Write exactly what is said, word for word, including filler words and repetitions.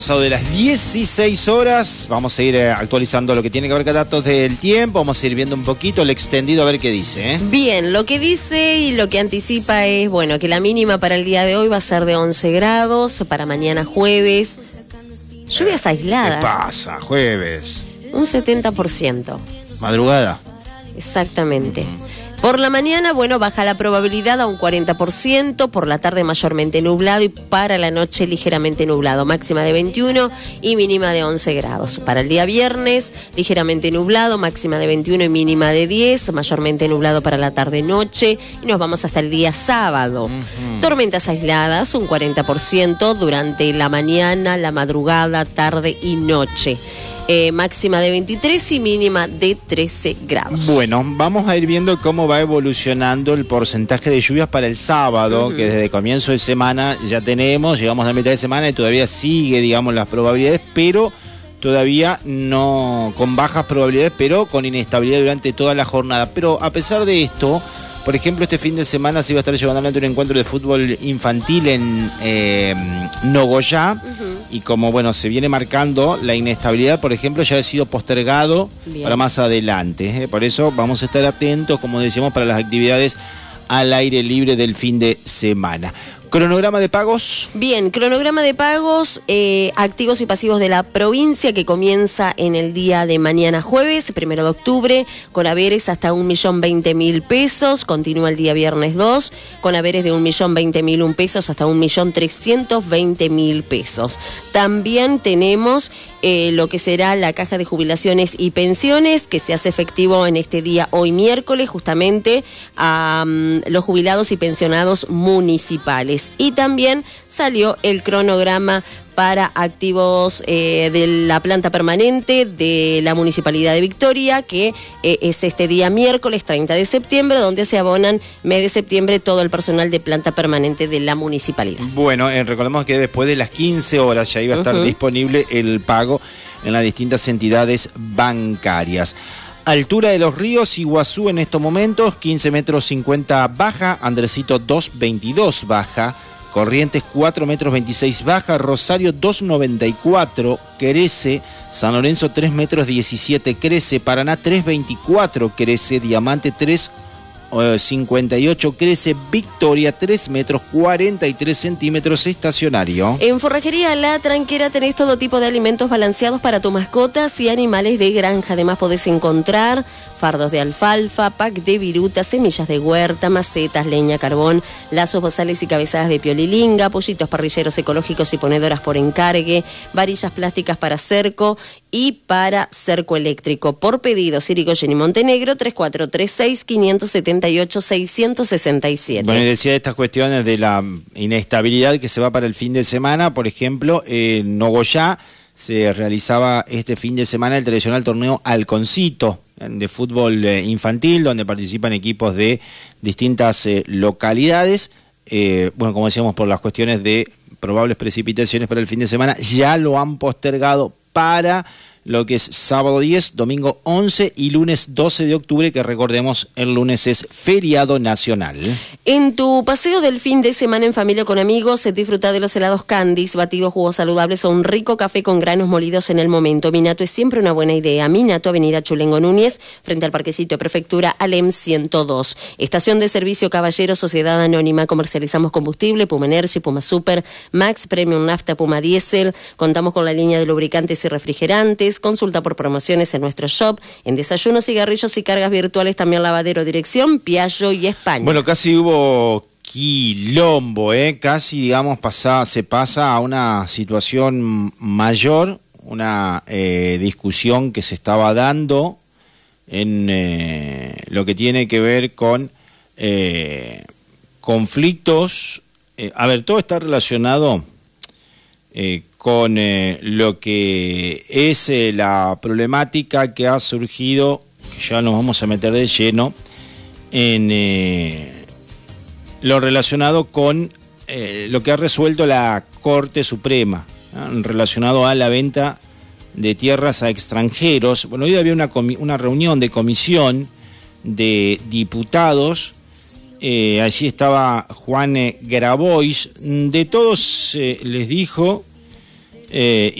Pasado de las dieciséis horas, vamos a ir actualizando lo que tiene que ver con datos del tiempo, vamos a ir viendo un poquito el extendido a ver qué dice. ¿eh? Bien, lo que dice y lo que anticipa es, bueno, que la mínima para el día de hoy va a ser de once grados, para mañana jueves, lluvias aisladas. ¿Qué pasa? Jueves. Un setenta por ciento. Madrugada. Exactamente. Por la mañana, bueno, baja la probabilidad a un cuarenta por ciento, por la tarde mayormente nublado y para la noche ligeramente nublado, máxima de veintiuno y mínima de once grados. Para el día viernes, ligeramente nublado, máxima de veintiuno y mínima de diez, mayormente nublado para la tarde-noche y nos vamos hasta el día sábado. Uh-huh. Tormentas aisladas, un cuarenta por ciento durante la mañana, la madrugada, tarde y noche. Eh, máxima de veintitrés y mínima de trece grados. Bueno, vamos a ir viendo cómo va evolucionando el porcentaje de lluvias para el sábado, uh-huh. que desde comienzo de semana ya tenemos, llegamos a la mitad de semana y todavía sigue, digamos, las probabilidades, pero todavía no con bajas probabilidades, pero con inestabilidad durante toda la jornada. Pero a pesar de esto, por ejemplo, este fin de semana se iba a estar llevando adelante un encuentro de fútbol infantil en eh, Nogoyá. Uh-huh. Y como, bueno, se viene marcando la inestabilidad, por ejemplo, ya ha sido postergado Bien. para más adelante. ¿eh? Por eso vamos a estar atentos, como decíamos, para las actividades al aire libre del fin de semana. ¿Cronograma de pagos? Bien, cronograma de pagos eh, activos y pasivos de la provincia que comienza en el día de mañana jueves, primero de octubre, con haberes hasta un millón veinte mil pesos, continúa el día viernes dos, con haberes de un millón veinte mil un pesos hasta un millón trescientos veinte mil pesos. También tenemos eh, lo que será la caja de jubilaciones y pensiones, que se hace efectivo en este día, hoy miércoles, justamente a um, los jubilados y pensionados municipales. Y también salió el cronograma para activos eh, de la planta permanente de la Municipalidad de Victoria, que eh, es este día miércoles treinta de septiembre, donde se abonan mes de septiembre todo el personal de planta permanente de la Municipalidad. Bueno, eh, recordemos que después de las quince horas ya iba a estar uh-huh. disponible el pago en las distintas entidades bancarias. Altura de los ríos, Iguazú en estos momentos, quince metros cincuenta baja, Andresito dos veintidós baja, Corrientes cuatro metros veintiséis baja, Rosario dos noventa y cuatro crece, San Lorenzo tres metros diecisiete crece, Paraná tres veinticuatro crece, Diamante tres cincuenta y ocho crece, Victoria tres metros cuarenta y tres centímetros estacionario. En Forrajería La Tranquera tenés todo tipo de alimentos balanceados para tus mascotas y animales de granja. Además podés encontrar fardos de alfalfa, pack de viruta, semillas de huerta, macetas, leña, carbón, lazos, bozales y cabezadas de piolilinga, pollitos parrilleros ecológicos y ponedoras por encargue, varillas plásticas para cerco y para cerco eléctrico. Por pedido, Irigoyen y Montenegro, tres cuatro tres seis, cinco siete ocho, seis seis siete. Bueno, y decía estas cuestiones de la inestabilidad que se va para el fin de semana. Por ejemplo, en Nogoyá se realizaba este fin de semana el tradicional torneo Halconcito de fútbol infantil, donde participan equipos de distintas eh, localidades. Eh, bueno, como decíamos, por las cuestiones de probables precipitaciones para el fin de semana, ya lo han postergado para lo que es sábado diez, domingo once y lunes doce de octubre, que recordemos, el lunes es feriado nacional. En tu paseo del fin de semana en familia con amigos, disfruta de los helados Candies, batidos, jugos saludables o un rico café con granos molidos en el momento. Minato es siempre una buena idea. Minato, avenida Chulengo Núñez, frente al Parquecito de Prefectura, Alem ciento dos. Estación de servicio Caballero, Sociedad Anónima. Comercializamos combustible, Puma Energy, Puma Super, Max, Premium Nafta, Puma Diesel. Contamos con la línea de lubricantes y refrigerantes. Consulta por promociones en nuestro shop, en desayunos, cigarrillos y cargas virtuales, también lavadero, dirección, Piaggio y España. Bueno, casi hubo quilombo, ¿eh? Casi, digamos, pasa, se pasa a una situación mayor, una eh, discusión que se estaba dando en eh, lo que tiene que ver con eh, conflictos. Eh, a ver, todo está relacionado Eh, con eh, lo que es eh, la problemática que ha surgido, que ya nos vamos a meter de lleno, en eh, lo relacionado con eh, lo que ha resuelto la Corte Suprema, ¿no? Relacionado a la venta de tierras a extranjeros. Bueno, hoy había una, una reunión de comisión de diputados. Eh, allí estaba Juan eh, Grabois. De todos eh, les dijo Eh,